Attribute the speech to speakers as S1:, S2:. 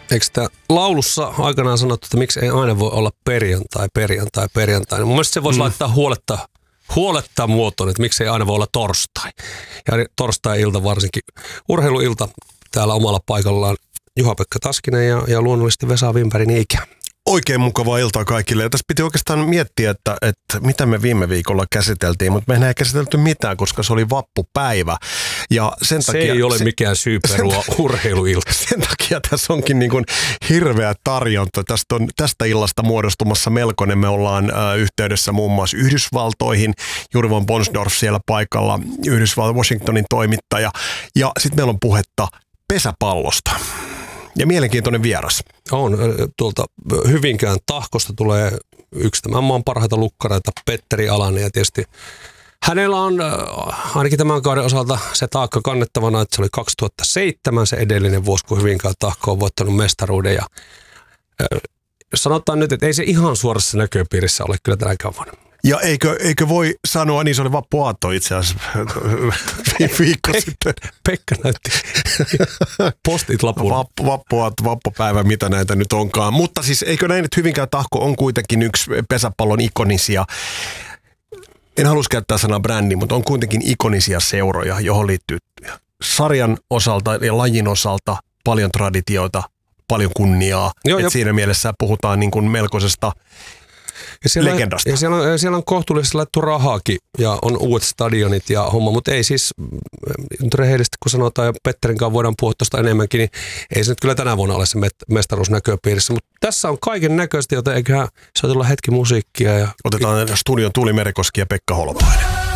S1: Eikö sitä laulussa aikanaan sanottu, että miksi ei aina voi olla perjantai? Mun mielestä se voisi laittaa huoletta muotoon, että miksi ei aina voi olla torstai. Ja torstai-ilta varsinkin urheiluilta täällä omalla paikallaan Juha-Pekka Taskinen ja luonnollisesti Vesa Wimbergin ikä.
S2: Oikein mukavaa iltaa kaikille. Ja tässä piti oikeastaan miettiä, että mitä me viime viikolla käsiteltiin, mutta me ei käsitelty mitään, koska se oli vappupäivä. Ja sen
S1: se
S2: takia,
S1: ei ole mikään syy perua urheiluilta.
S2: Sen takia tässä onkin niin kuin hirveä tarjonta. Tästä illasta muodostumassa melkoinen. Me ollaan yhteydessä muun muassa Yhdysvaltoihin. Juri von Bonsdorf siellä paikalla, Washingtonin toimittaja. Ja sitten meillä on puhetta pesäpallosta. Ja mielenkiintoinen vieras.
S1: On. Tuolta Hyvinkään Tahkosta tulee yksi tämän maan parhaita lukkareita, Petteri Alanen. Ja tietysti hänellä on ainakin tämän kauden osalta se taakka kannettavana, että se oli 2007 se edellinen vuosi, kun Hyvinkään Tahko on voittanut mestaruuden. Ja sanotaan nyt, että ei se ihan suorassa näköpiirissä ole kyllä tänäkään vuonna.
S2: Ja eikö voi sanoa, niin se oli vappuaatto itse asiassa viikko sitten.
S1: Pekka näytti postit lapulla.
S2: Vappuaatto, vappupäivä, mitä näitä nyt onkaan. Mutta siis eikö näin, että Hyvinkään Tahko on kuitenkin yksi pesäpallon ikonisia, en halus käyttää sanaa brändi, mutta on kuitenkin ikonisia seuroja, johon liittyy sarjan osalta ja lajin osalta paljon traditioita, paljon kunniaa. Joo, siinä mielessä puhutaan niin kuin melkoisesta legendasta.
S1: Ja siellä on kohtuullisesti laittu rahaakin ja on uudet stadionit ja homma, mutta ei siis, nyt rehellisesti kun sanotaan ja Petterin kanssa voidaan puhua tuosta enemmänkin, niin ei se nyt kyllä tänä vuonna ole se mestaruus näköpiirissä, mutta tässä on kaiken näköistä, joten eiköhän soitella hetki musiikkia.
S2: Otetaan studion Tuuli Merikoski ja Pekka Holopainen.